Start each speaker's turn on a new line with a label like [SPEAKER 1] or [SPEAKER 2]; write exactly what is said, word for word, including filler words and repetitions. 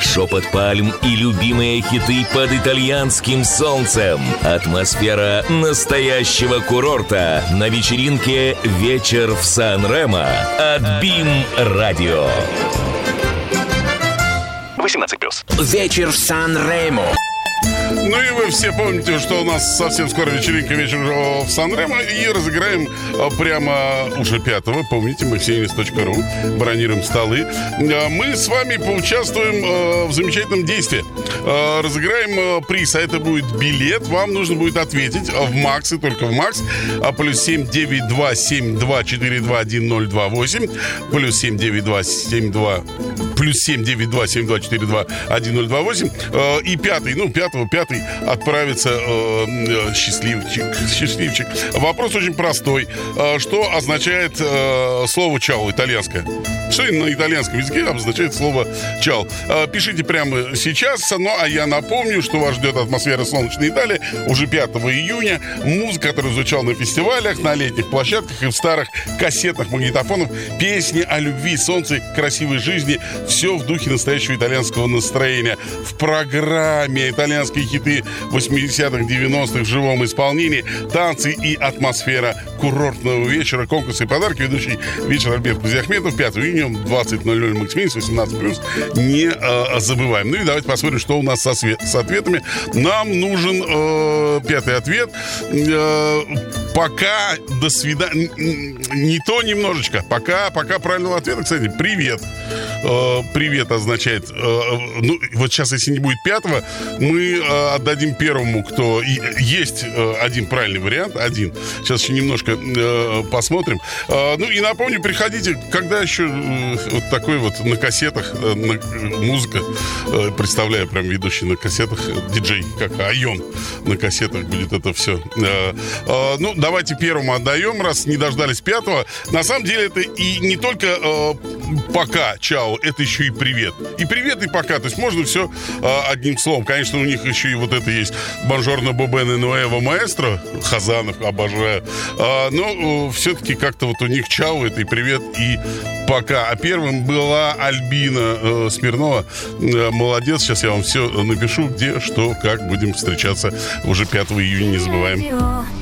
[SPEAKER 1] шепот пальм и любимые хиты под итальянским солнцем. Атмосфера настоящего курорта на вечеринке «Вечер в Сан-Ремо» от БИМ-радио.
[SPEAKER 2] восемнадцать плюс.
[SPEAKER 3] Вечер в Сан-Ремо.
[SPEAKER 4] Ну и вы все помните, что у нас совсем скоро вечеринка «Вечер в Сан-Ремо», и разыграем прямо уже пятого. Помните, мы все инвест точка ру бронируем столы. Мы с вами поучаствуем в замечательном действии. Разыграем приз, а это будет билет. Вам нужно будет ответить в МАКС и только в МАКС. Плюс семь девять два семь два четыре два один ноль два восемь. Плюс семь девять два семь два плюс семь девять два семь два четыре два один ноль два восемь. И пятый, ну, пятого, пятый отправится э, счастливчик, счастливчик. Вопрос очень простой. Что означает э, слово «чао» итальянское? Что на итальянском языке обозначает слово «чао»? Пишите прямо сейчас. Ну, а я напомню, что вас ждет атмосфера солнечной Италии уже пятого июня. Музыка, которая звучала на фестивалях, на летних площадках и в старых кассетных магнитофонах. Песни о любви, солнце, красивой жизни. Все в духе настоящего итальянского настроения. В программе итальянские хиты восьмидесятых, девяностых в живом исполнении. Танцы и атмосфера курортного вечера. Конкурсы и подарки. Ведущий вечер Альберт Кузяхметов. пятого июня двадцать ноль ноль Максиминс, восемнадцать плюс. Не э, забываем. Ну и давайте посмотрим, что у нас со свет, с ответами. Нам нужен э, пятый ответ. Э, пока до свидания. Не то немножечко. Пока, пока правильного ответа, кстати, привет. Э, привет означает. Э, ну, вот сейчас, если не будет пятого, мы э, отдадим первому, кто и, есть э, один правильный вариант. Один. Сейчас еще немножко э, посмотрим. Э, ну и напомню, приходите, когда еще э, вот такой вот на кассетах э, на, э, музыка. Э, представляю, прям ведущий на кассетах, э, диджей, как Айон на кассетах будет это все. Э, э, ну, давайте первому отдаем, раз не дождались пятого. На самом деле это и не только э, пока, чао, это еще и привет. И привет, и пока. То есть можно все э, одним словом. Конечно, у них еще и вот это есть «Бонжорно Бобене Нуэво Маэстро», Хазанов, обожаю. Э, но э, все-таки как-то вот у них чао, это и привет, и пока. А первым была Альбина э, Смирнова. Э, молодец. Сейчас я вам все напишу, где, что, как будем встречаться уже пятого июня. Не забываем.